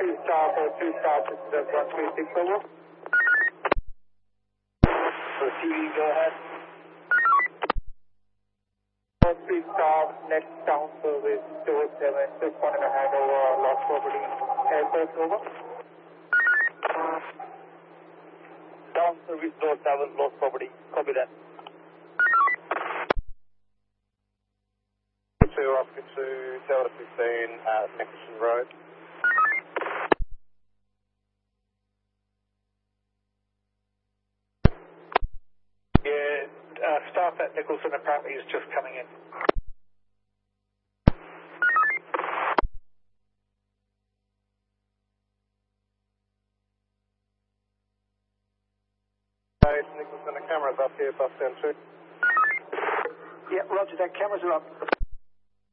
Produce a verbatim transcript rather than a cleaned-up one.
three star for two star, this is one three six over. So T V, go ahead. For three star, next down service, two seven, just wanted to hand over lost property, airport over. Down service, door seven, lost property. Copy that. two Oscar two, Delta fifteen at Nicholson Road. Yeah, uh, staff at Nicholson apparently is just coming in. Hey, Nicholson, the camera's up here, bus ten two. Yeah, roger that, cameras are up.